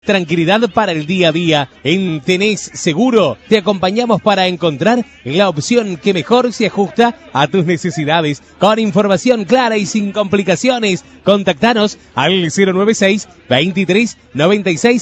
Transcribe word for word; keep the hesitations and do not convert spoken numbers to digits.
Tranquilidad para el día a día. En Tenés Seguro te acompañamos para encontrar la opción que mejor se ajusta a tus necesidades. Con información clara y sin complicaciones, contactanos al cero nueve seis, veintitrés, noventa y seis